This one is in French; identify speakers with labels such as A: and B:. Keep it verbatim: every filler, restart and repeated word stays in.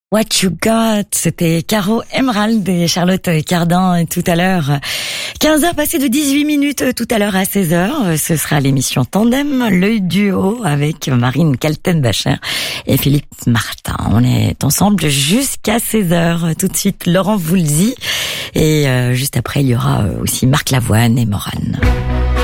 A: What You Got, c'était Caro Emerald et Charlotte Cardin tout à l'heure. quinze heures passées de dix-huit minutes tout à l'heure à seize heures. Ce sera l'émission Tandem, le duo avec Marine Kaltenbacher et Philippe Martin. On est ensemble jusqu'à seize heures. Tout de suite, Laurent Voulzy. Et euh, juste après, il y aura aussi Marc Lavoine et Morane.